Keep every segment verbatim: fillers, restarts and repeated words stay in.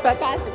Terima kasih.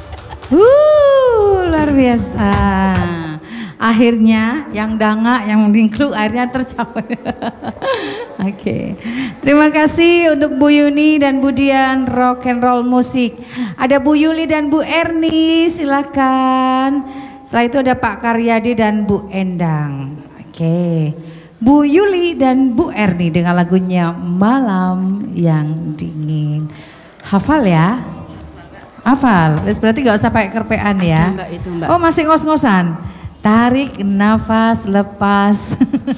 Uh, luar biasa. Akhirnya yang danga, yang mendingklu akhirnya tercapai. Oke, okay. Terima kasih untuk Bu Yuni dan Bu Dian rock and roll musik. Ada Bu Yuli dan Bu Erni, silakan. Setelah itu ada Pak Karyadi dan Bu Endang. Oke, okay. Bu Yuli dan Bu Erni dengan lagunya Malam yang Dingin. Hafal ya? Hafal. Berarti gak usah pakai kerpean ya? Mbak, itu, Mbak. Oh masih ngos-ngosan. Tarik nafas, lepas.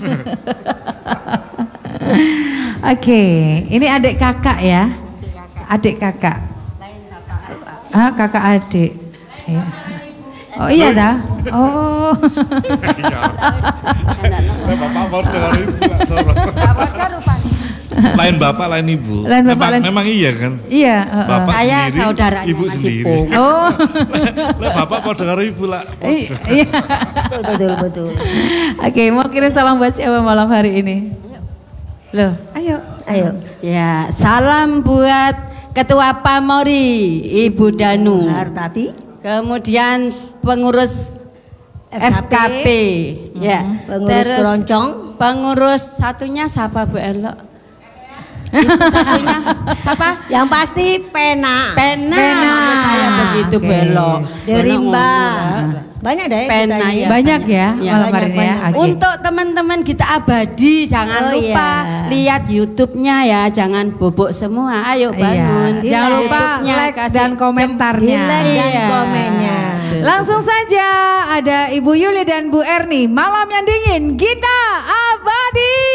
Oke, okay. Ini adik kakak ya? Adik kakak. Ah, kakak adik. Ya. Oh iya dah. Oh. Bapak mau dengar lain bapak, lain ibu. Lain bapak, memang, lain... memang iya kan? Iya. Uh, uh. Bapak saya sendiri, saudaranya ibu Mas sendiri. Ipung. Oh. Lah bapak mau dengar ibu lah. Iya. Betul, betul, betul. Oke, mau kirim salam buat siapa malam hari ini? Loh, ayo. Ayo. Ya, salam buat Ketua Pamori, Ibu Danu. Hartati. Kemudian pengurus F K P. Ya. Pengurus Terus keroncong. Pengurus satunya siapa Bu Elok? Itu satunya siapa? Yang pasti pena. Pena. Pena. Maksud saya begitu Oke. belok. Derimba. Banyak deh. Pena kita ini. ya. Banyak ya Ya, malam hari ini ya. Oke. Untuk teman-teman kita abadi, jangan Oh, lupa iya. lihat YouTube-nya ya, jangan bobok semua. Ayo bangun. Iya. Jangan lupa YouTube-nya, like kasih dan komentarnya. Di-like dan Iya. komennya. Langsung saja ada Ibu Yuli dan Bu Erni. Malam yang dingin, kita abadi.